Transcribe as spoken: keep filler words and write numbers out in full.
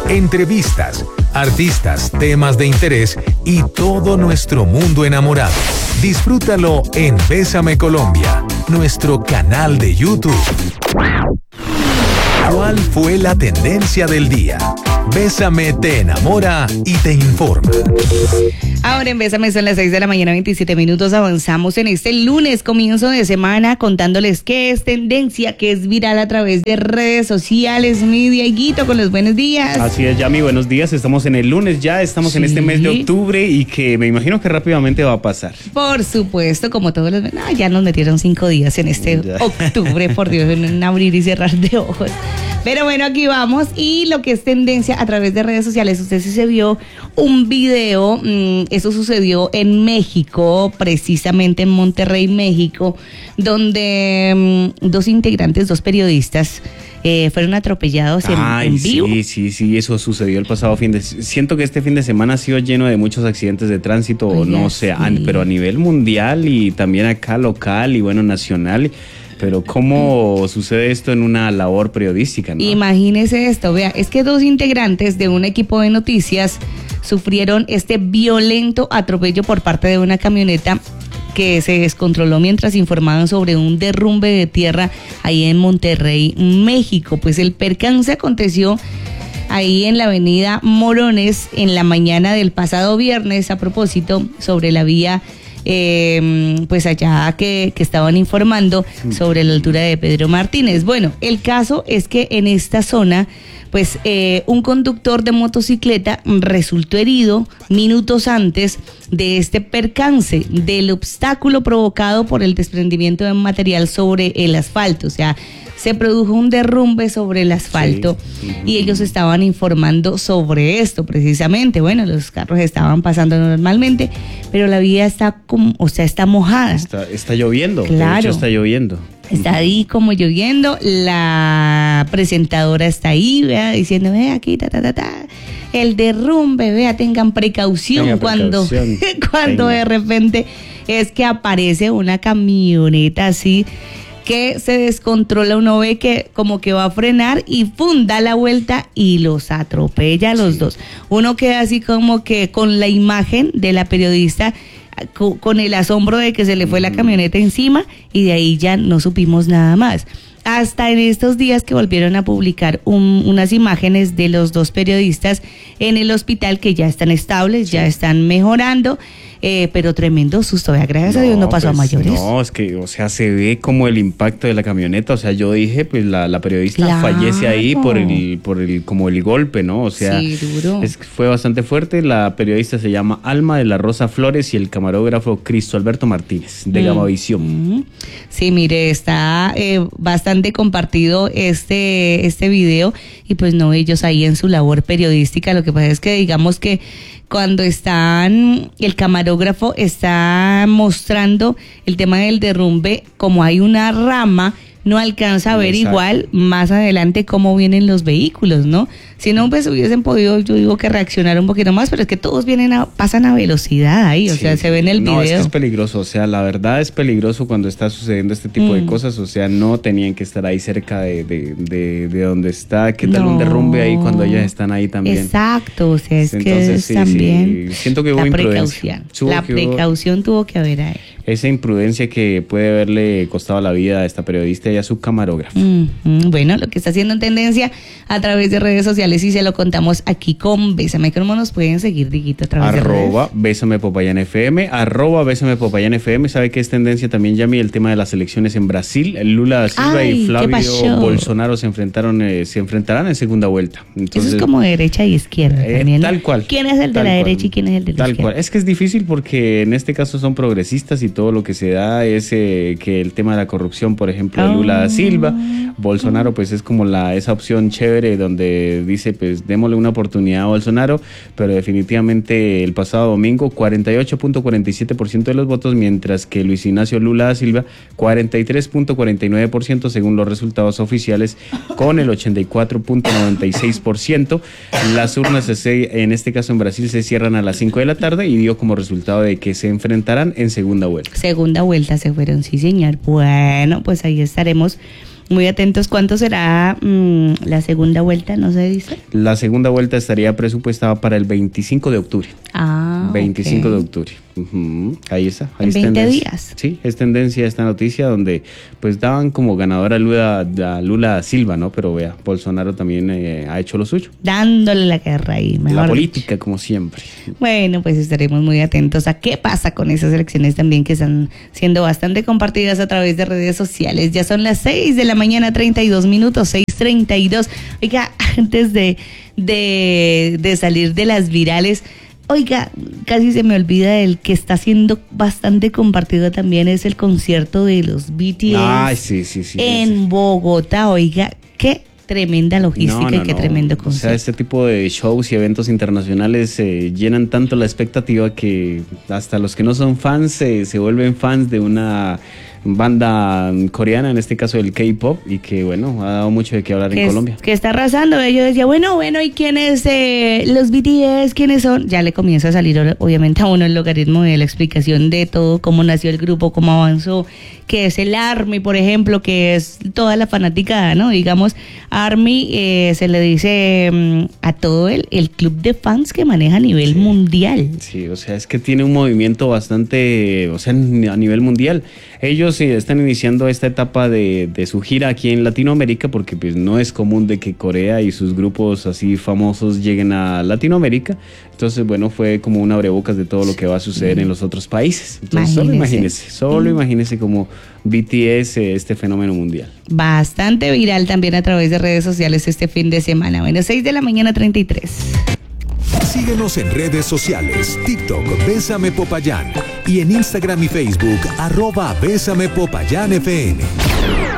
entrevistas, artistas, temas de interés y todo nuestro mundo enamorado. Disfrútalo en Bésame Colombia, nuestro canal de YouTube. ¿Cuál fue la tendencia del día? Bésame te enamora y te informa. Ahora en Bésame son las seis de la mañana, veintisiete minutos. Avanzamos en este lunes, comienzo de semana, contándoles qué es tendencia, qué es viral a través de redes sociales. Mi Dieguito, con los buenos días. Así es, Yami, buenos días. Estamos en el lunes ya, estamos sí. en este mes de octubre y que me imagino que rápidamente va a pasar. Por supuesto, como todos los... No, ya nos metieron cinco días en este ya. octubre, por Dios, en un abrir y cerrar de ojos. Pero bueno, aquí vamos. Y lo que es tendencia a través de redes sociales, usted sí se vio un video, mmm, eso sucedió en México, precisamente en Monterrey, México, donde mmm, dos integrantes, dos periodistas, eh, fueron atropellados en, Ay, en vivo. Sí, sí, sí, eso sucedió el pasado fin de... Siento que este fin de semana ha sido lleno de muchos accidentes de tránsito, Oye, no sé, sí. pero a nivel mundial y también acá local y bueno, nacional. Pero ¿cómo sucede esto en una labor periodística, no? Imagínese esto, vea, es que dos integrantes de un equipo de noticias sufrieron este violento atropello por parte de una camioneta que se descontroló mientras informaban sobre un derrumbe de tierra ahí en Monterrey, México. Pues el percance aconteció ahí en la avenida Morones en la mañana del pasado viernes, a propósito, sobre la vía Eh, pues allá que, que estaban informando sobre la altura de Pedro Martínez. Bueno, el caso es que en esta zona, pues eh, un conductor de motocicleta resultó herido minutos antes de este percance, del obstáculo provocado por el desprendimiento de material sobre el asfalto. O sea, se produjo un derrumbe sobre el asfalto sí. y ellos estaban informando sobre esto precisamente. Bueno, los carros estaban pasando normalmente, pero la vía está como, o sea, está mojada. Está, está lloviendo, claro. de hecho está lloviendo. Está ahí como lloviendo, la presentadora está ahí, vea, diciendo, vea aquí, ta, ta, ta, ta, el derrumbe, vea, tengan precaución, Tenga cuando, precaución. cuando de repente es que aparece una camioneta así, que se descontrola, uno ve que como que va a frenar y ¡pum! Da la vuelta y los atropella a los sí. dos. Uno queda así como que con la imagen de la periodista, con el asombro de que se le fue la camioneta encima y de ahí ya no supimos nada más. Hasta en estos días que volvieron a publicar un, unas imágenes de los dos periodistas en el hospital que ya están estables, sí. ya están mejorando. Eh, pero tremendo susto, vea, gracias no, a Dios no pasó pues, a mayores. No, es que, o sea, se ve como el impacto de la camioneta, o sea, yo dije, pues la, la periodista claro. fallece ahí por el, por el, como el golpe, ¿no? O sea, sí, duro. Es, fue bastante fuerte. La periodista se llama Alma de la Rosa Flores y el camarógrafo Cristo Alberto Martínez, de mm. Gamavisión. Mm. Sí, mire, está eh, bastante compartido este, este video y pues no, ellos ahí en su labor periodística, lo que pasa es que digamos que cuando están, el camarógrafo está mostrando el tema del derrumbe, como hay una rama, no alcanza a ver Exacto. igual más adelante cómo vienen los vehículos, ¿no? Si no, pues hubiesen podido, yo digo que reaccionar un poquito más, pero es que todos vienen a, pasan a velocidad ahí, o sí, sea, se ve en el no, video. No, es que es peligroso, o sea, la verdad es peligroso cuando está sucediendo este tipo mm. de cosas, o sea, no tenían que estar ahí cerca de, de, de, de donde está, ¿qué tal no. un derrumbe ahí cuando ellas están ahí también? Exacto, o sea, es Entonces, que es sí, también sí, siento que hubo la imprudencia. Precaución. La precaución tuvo que haber ahí. Esa imprudencia que puede haberle costado la vida a esta periodista y a su camarógrafo. Mm-hmm. Bueno, lo que está haciendo en tendencia a través de redes sociales y se lo contamos aquí con Bésame. ¿Cómo nos pueden seguir, Diguito, a través arroba, de redes? Bésame Popayán F M, arroba Bésame Popayán F M. ¿Sabe qué es tendencia también, Yami? El tema de las elecciones en Brasil. Lula da Silva Ay, y Flavio Bolsonaro se enfrentaron, eh, se enfrentarán en segunda vuelta. Entonces, eso es como derecha y izquierda eh, también. Tal cual. ¿Quién es el de la derecha y quién es el de la tal izquierda? Cual. Es que es difícil porque en este caso son progresistas y todo lo que se da es eh, que el tema de la corrupción, por ejemplo, de Lula da Silva, Bolsonaro pues es como la esa opción chévere donde dice pues démosle una oportunidad a Bolsonaro, pero definitivamente el pasado domingo cuarenta y ocho punto cuarenta y siete por ciento de los votos, mientras que Luis Ignacio Lula da Silva cuarenta y tres punto cuarenta y nueve por ciento según los resultados oficiales, con el ochenta y cuatro punto noventa y seis por ciento. Las urnas se, en este caso en Brasil se cierran a las cinco de la tarde y dio como resultado de que se enfrentarán en segunda vuelta. Segunda vuelta se fueron, sí señor. Bueno, pues ahí estaremos Muy atentos. ¿Cuánto será mmm, la segunda vuelta? ¿No se dice? La segunda vuelta estaría presupuestada para el veinticinco de octubre. Ah, veinticinco okay. de octubre. Uh-huh. Ahí está. Ahí en es veinte tendencia. días. Sí, es tendencia esta noticia donde pues daban como ganadora a Lula, a Lula Silva, ¿no? Pero vea, Bolsonaro también eh, ha hecho lo suyo. Dándole la guerra ahí, mejor La dicho. política, como siempre. Bueno, pues estaremos muy atentos a qué pasa con esas elecciones también que están siendo bastante compartidas a través de redes sociales. Ya son las seis de la mañana, treinta y dos minutos, seis treinta y dos. Oiga, antes de, de, de salir de las virales, oiga, casi se me olvida el que está siendo bastante compartido también es el concierto de los B T S Ay, sí, sí, sí, en sí. Bogotá. Oiga, qué tremenda logística No, no, y qué no. tremendo O concierto. sea, este tipo de shows y eventos internacionales eh, llenan tanto la expectativa que hasta los que no son fans eh, se vuelven fans de una banda coreana, en este caso el K-pop, y que bueno, ha dado mucho de qué hablar en que Colombia. Es, que está arrasando. Yo decía, bueno, bueno, ¿y quiénes eh, los B T S? ¿Quiénes son? Ya le comienza a salir obviamente a uno el logaritmo de la explicación de todo, cómo nació el grupo, cómo avanzó, que es el ARMY, por ejemplo, que es toda la fanaticada, ¿no? Digamos, ARMY eh, se le dice um, a todo el, el club de fans que maneja a nivel Sí. mundial. Sí, o sea, es que tiene un movimiento bastante, o sea, a nivel mundial. Ellos sí están iniciando esta etapa de, de su gira aquí en Latinoamérica porque pues no es común de que Corea y sus grupos así famosos lleguen a Latinoamérica. Entonces, bueno, fue como un abrebocas de todo lo que va a suceder en los otros países. Entonces, solo imagínese, solo imagínese como B T S, este fenómeno mundial. Bastante viral también a través de redes sociales este fin de semana. Bueno, seis de la mañana, treinta y tres. Síguenos en redes sociales, TikTok, Bésame Popayán, y en Instagram y Facebook, arroba Bésame Popayán F M.